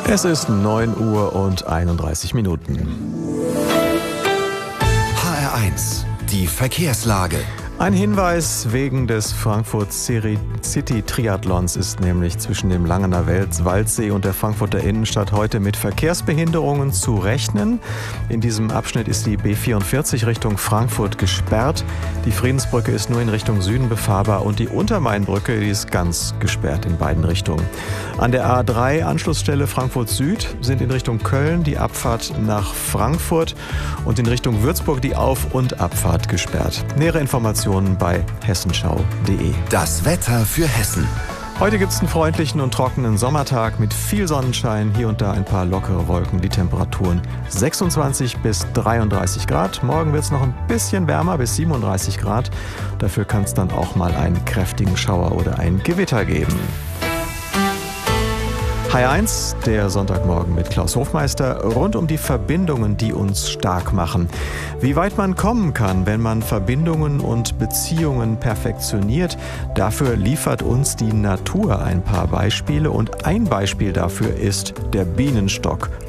Es ist 9 Uhr und 31 Minuten. HR1, die Verkehrslage. Ein Hinweis wegen des Frankfurt City Triathlons ist nämlich zwischen dem Langener Waldsee und der Frankfurter Innenstadt heute mit Verkehrsbehinderungen zu rechnen. In diesem Abschnitt ist die B44 Richtung Frankfurt gesperrt. Die Friedensbrücke ist nur in Richtung Süden befahrbar und die Untermainbrücke, die ist ganz gesperrt in beiden Richtungen. An der A3 Anschlussstelle Frankfurt Süd sind in Richtung Köln die Abfahrt nach Frankfurt und in Richtung Würzburg die Auf- und Abfahrt gesperrt. Nähere Informationen bei hessenschau.de. Das Wetter für Hessen. Heute gibt es einen freundlichen und trockenen Sommertag mit viel Sonnenschein, hier und da ein paar lockere Wolken. Die Temperaturen 26 bis 33 Grad. Morgen wird es noch ein bisschen wärmer, bis 37 Grad. Dafür kann es dann auch mal einen kräftigen Schauer oder ein Gewitter geben. HR1, der Sonntagmorgen mit Klaus Hofmeister, rund um die Verbindungen, die uns stark machen. Wie weit man kommen kann, wenn man Verbindungen und Beziehungen perfektioniert, dafür liefert uns die Natur ein paar Beispiele. Und ein Beispiel dafür ist der Bienenstock.